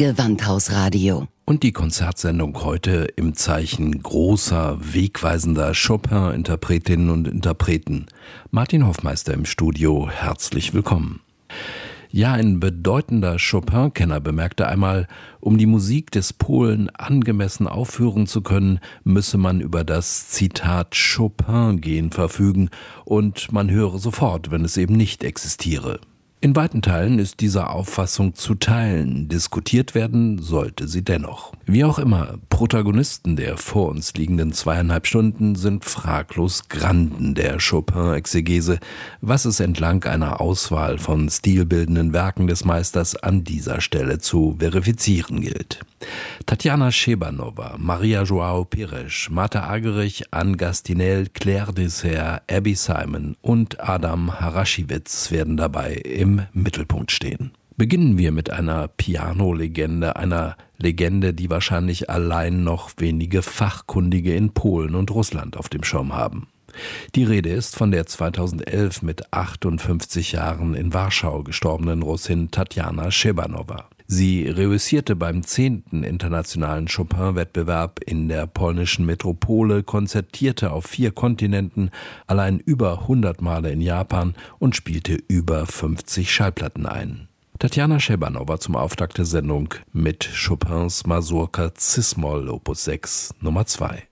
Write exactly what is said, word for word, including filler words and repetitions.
Gewandhausradio. Und die Konzertsendung heute im Zeichen großer, wegweisender Chopin-Interpretinnen und Interpreten. Martin Hoffmeister im Studio, herzlich willkommen. Ja, ein bedeutender Chopin-Kenner bemerkte einmal, um die Musik des Polen angemessen aufführen zu können, müsse man über das, Zitat, Chopin-Gen verfügen und man höre sofort, wenn es eben nicht existiere. In weiten Teilen ist diese Auffassung zu teilen, diskutiert werden sollte sie dennoch. Wie auch immer, Protagonisten der vor uns liegenden zweieinhalb Stunden sind fraglos Granden der Chopin-Exegese, was es entlang einer Auswahl von stilbildenden Werken des Meisters an dieser Stelle zu verifizieren gilt. Tatjana Szebanova, Maria João Pires, Martha Argerich, Anne Gastinel, Claire Dessert, Abby Simon und Adam Harashiewicz werden dabei im Mittelpunkt stehen. Beginnen wir mit einer Piano-Legende, einer Legende, die wahrscheinlich allein noch wenige Fachkundige in Polen und Russland auf dem Schirm haben. Die Rede ist von der zweitausendelf mit achtundfünfzig Jahren in Warschau gestorbenen Russin Tatjana Szebanova. Sie reüssierte beim zehnten internationalen Chopin-Wettbewerb in der polnischen Metropole, konzertierte auf vier Kontinenten, allein über hundert Male in Japan und spielte über fünfzig Schallplatten ein. Tatjana Szebanova zum Auftakt der Sendung mit Chopins Mazurka Cis-Moll Opus sechs Nummer zwei.